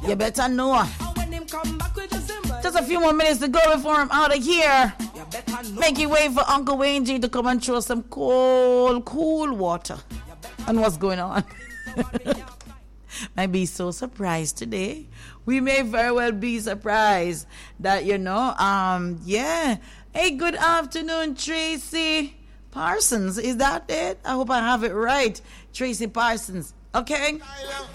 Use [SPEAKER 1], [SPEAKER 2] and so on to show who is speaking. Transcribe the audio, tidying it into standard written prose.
[SPEAKER 1] You better know. Just a few more minutes to go before I'm out of here. Make your way for Uncle Wayne G to come and throw some cool water on what's going on. Might be so surprised today. We may very well be surprised that, yeah. Hey, good afternoon, Tracy Parsons. Is that it? I hope I have it right. Tracy Parsons. Okay.